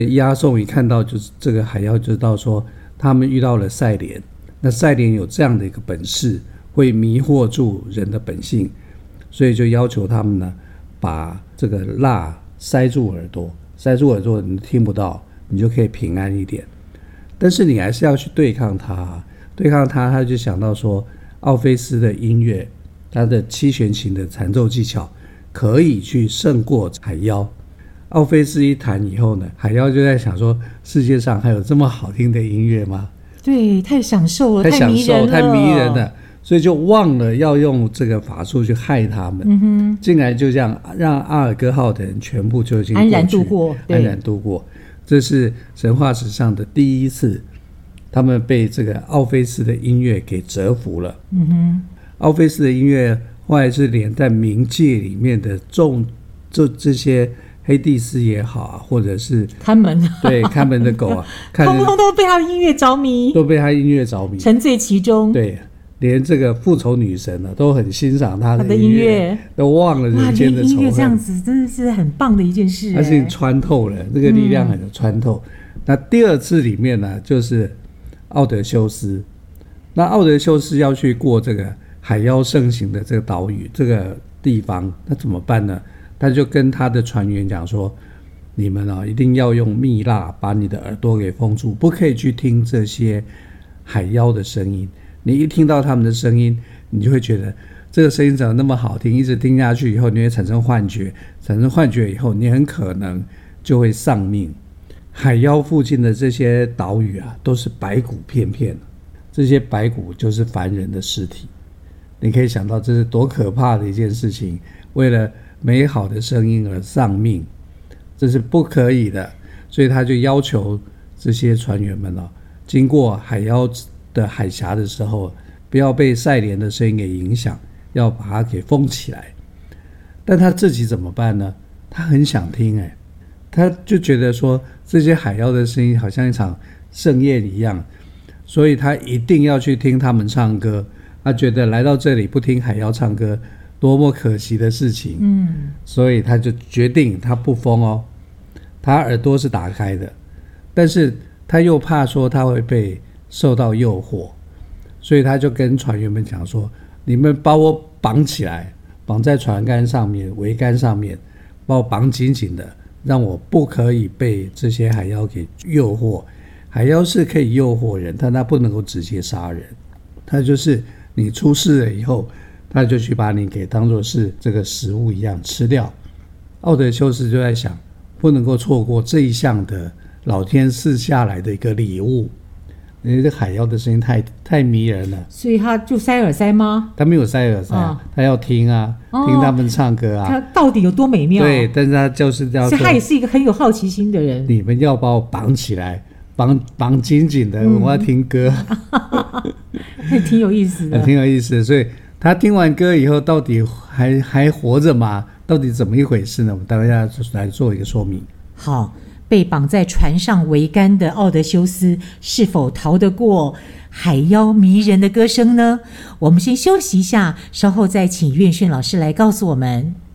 押送一看到就是这个海妖，就知道说他们遇到了赛莲，那赛莲有这样的一个本事，会迷惑住人的本性，所以就要求他们呢，把这个蜡塞住耳朵，塞住耳朵你听不到，你就可以平安一点。但是你还是要去对抗它，他就想到说，奥菲斯的音乐，他的七弦琴的弹奏技巧可以去胜过海妖。奥菲斯一弹以后呢，海妖就在想说，世界上还有这么好听的音乐吗？ 对，太享受了，太迷人了， 所以就忘了要用这个法术去害他们。竟然就这样让阿尔戈号的人全部就已经安然度过。 这是神话史上的第一次，他们被这个奥菲斯的音乐给折服了。奥菲斯的音乐后来是连在冥界里面的这些黑帝斯也好啊，或者是看门的狗啊， 通通都被他的音乐着迷， 沉醉其中。 对，连这个复仇女神呢都很欣赏他的音乐， 都忘了人间的仇恨。 音乐这样子真的是很棒的一件事， 它是穿透了，这个力量很穿透。那第二次里面呢，就是奥德修斯。那奥德修斯要去过这个海妖盛行的这个岛屿这个地方，那怎么办呢？他就跟他的船员讲说，你们一定要用蜜蜡把你的耳朵给封住，不可以去听这些海妖的声音。你一听到他们的声音，你就会觉得这个声音怎么那么好听，一直听下去以后，你会产生幻觉以后，你很可能就会丧命。海妖附近的这些岛屿啊，都是白骨片片，这些白骨就是凡人的尸体。你可以想到这是多可怕的一件事情，为了美好的声音而丧命，这是不可以的。所以他就要求这些船员们经过海妖的海峡的时候，不要被赛莲的声音给影响，要把它给封起来。但他自己怎么办呢？他很想听他就觉得说这些海妖的声音好像一场盛宴一样，所以他一定要去听他们唱歌。他觉得来到这里不听海妖唱歌多么可惜的事情。所以他就决定他不封他耳朵是打开的，但是他又怕说他会被受到诱惑，所以他就跟船员们讲说，你们把我绑起来，绑在船杆上面桅杆上面，把我绑紧紧的，让我不可以被这些海妖给诱惑。海妖是可以诱惑人，但他不能够直接杀人，他就是你出事了以后，他就去把你给当作是这个食物一样吃掉。奥德修斯就在想，不能够错过这一项的老天赐下来的一个礼物。因为这海妖的声音太迷人了， 所以他就塞耳塞吗？ 他没有塞耳塞，他要听听他们唱歌他到底有多美妙？ 对，但是他就是要说， 他也是一个很有好奇心的人。 你们要把我绑起来，绑紧紧的，我要听歌。 挺有意思的， 挺有意思的。所以他听完歌以后，到底还活着吗？到底怎么一回事呢？我们待会来做一个说明。 好，被绑在船上桅杆的奥德修斯是否逃得过海妖迷人的歌声呢？我们先休息一下，稍后再请岳炫老师来告诉我们。